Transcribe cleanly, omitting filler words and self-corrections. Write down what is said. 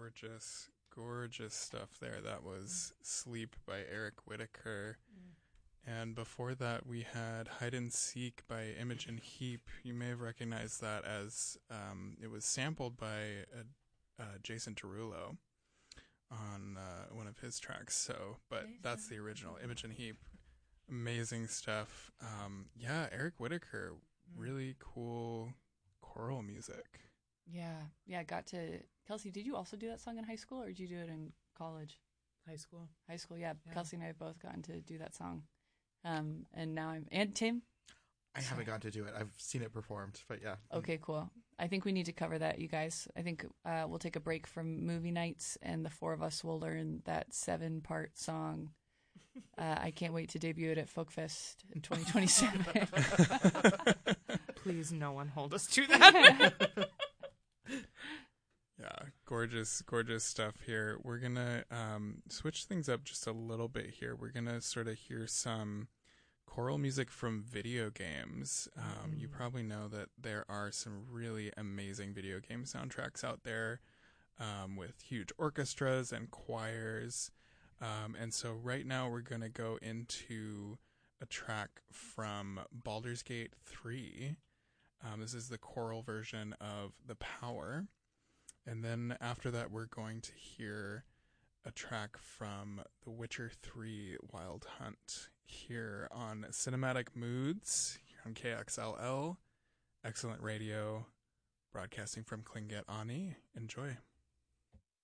gorgeous, gorgeous stuff there. That was Sleep by Eric Whitacre. And before that, we had Hide and Seek by Imogen Heap. You may have recognized that as it was sampled by Jason Derulo on one of his tracks. But that's the original, Imogen Heap. Amazing stuff. Eric Whitacre, really cool choral music. Yeah. Kelsey, did you also do that song in high school, or did you do it in college? High school. Yeah. Kelsey and I have both gotten to do that song. And now and Tim? I haven't gotten to do it. I've seen it performed, but yeah. Okay, cool. I think we need to cover that, you guys. I think we'll take a break from movie nights, and the four of us will learn that 7-part song. I can't wait to debut it at Folkfest in 2027. Please, no one hold us to that. Yeah, gorgeous, gorgeous stuff here. We're going to switch things up just a little bit here. We're going to sort of hear some choral music from video games. You probably know that there are some really amazing video game soundtracks out there with huge orchestras and choirs. And so right now we're going to go into a track from Baldur's Gate 3. This is the choral version of The Power. And then after that, we're going to hear a track from The Witcher 3 Wild Hunt here on Cinematic Moods, here on KXLL. Excellent radio, broadcasting from Clinget Ani. Enjoy.